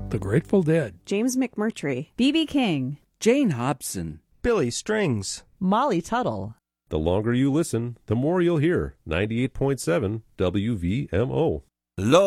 The Grateful Dead, James McMurtry, B.B. King, Jane Hobson, Billy Strings, Molly Tuttle. The longer you listen, the more you'll hear. 98.7 WVMO.